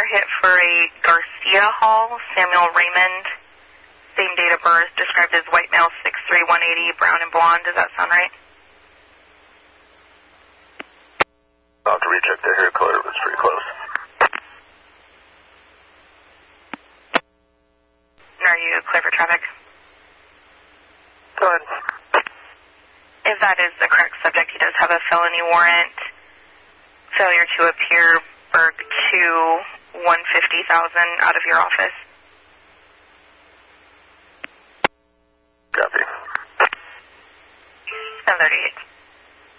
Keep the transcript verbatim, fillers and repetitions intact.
your hit for a Garcia Hall, Samuel Raymond, same date of birth, described as white male, six three, one eighty, brown and blonde. Does that sound right? I'll have to recheck the hair color, but it's pretty close. Are you clear for traffic? Go ahead. If that is the correct subject, he does have a felony warrant. Failure to appear, Berg two, one hundred fifty thousand out of your office. Copy. seven thirty-eight.